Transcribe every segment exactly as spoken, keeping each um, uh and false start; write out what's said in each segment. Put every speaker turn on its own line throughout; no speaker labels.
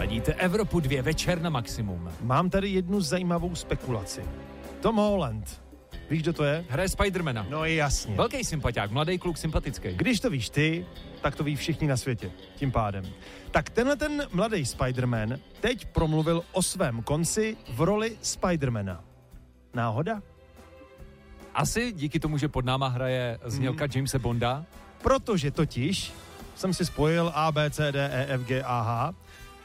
Ladíte Evropu dva večer na maximum.
Mám tady jednu zajímavou spekulaci. Tom Holland. Víš, kdo to je?
Hraje Spidermana.
No jasně.
Velký sympatiák, mladý kluk, sympatický.
Když to víš ty, tak to ví všichni na světě. Tím pádem. Tak tenhle ten mladý Spiderman teď promluvil o svém konci v roli Spidermana. Náhoda?
Asi díky tomu, že pod náma hraje znělka mm. Jamese Bonda.
Protože totiž jsem si spojil A, B, C, D, E, F, G, A, H.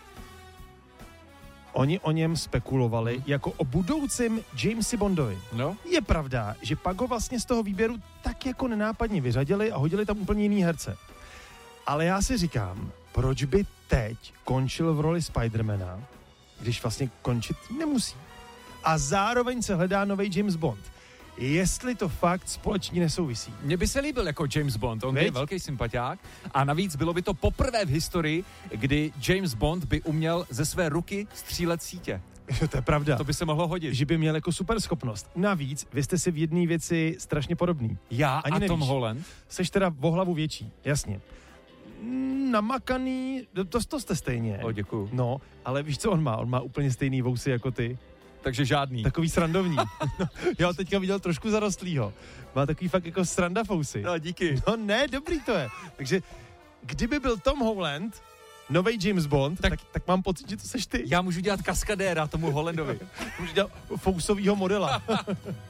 Oni o něm spekulovali mm. jako o budoucím Jamesi Bondovi.
No.
Je pravda, že pak ho vlastně z toho výběru tak jako nenápadně vyřadili a hodili tam úplně jiný herce. Ale já si říkám, proč by teď končil v roli Spidermana, když vlastně končit nemusí. A zároveň se hledá nový James Bond. Jestli to fakt společně nesouvisí.
Mně by se líbil jako James Bond, on Veď? je velký sympatiák a navíc bylo by to poprvé v historii, kdy James Bond by uměl ze své ruky střílet sítě.
To je pravda.
To by se mohlo hodit.
Že by měl jako super schopnost. Navíc, vy jste si v jedné věci strašně podobný.
Já
Ani
a
nevíš.
Tom Holland?
Seš teda o hlavu větší, jasně. Namakaný, to, to jste stejně.
O, děkuju.
No, ale víš, co on má? On má úplně stejný vousy jako ty.
Takže žádný.
Takový srandovní. No, já ho teďka viděl trošku zarostlýho. Má takový fakt jako sranda fousy.
No, díky.
No ne, dobrý to je. Takže kdyby byl Tom Holland novej James Bond, tak, tak, tak mám pocit, že to seš ty.
Já můžu dělat kaskadéra tomu Hollandovi.
Můžu dělat fousovýho modela.